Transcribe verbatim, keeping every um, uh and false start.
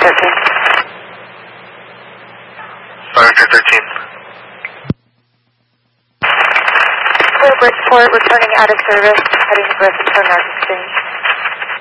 thirteen. Vector thirteen. Clear Bridgeport, returning out of service, heading to Griffin for North Exchange.